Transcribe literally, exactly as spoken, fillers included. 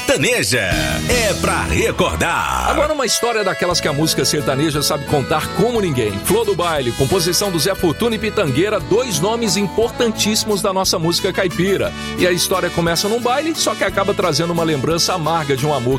sertaneja. É pra recordar. Agora uma história daquelas que a música sertaneja sabe contar como ninguém. Flor do Baile, composição do Zé Fortuna e Pitangueira, dois nomes importantíssimos da nossa música caipira. E a história começa num baile, só que acaba trazendo uma lembrança amarga de um amor